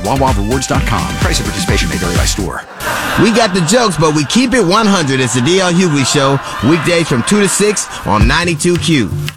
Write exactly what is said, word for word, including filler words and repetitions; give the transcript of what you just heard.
Wawa Rewards dot com. Price of participation may vary by store. We got the jokes, but we keep it one hundred. It's the D L Hughley Show, weekdays from two to six on ninety-two Q.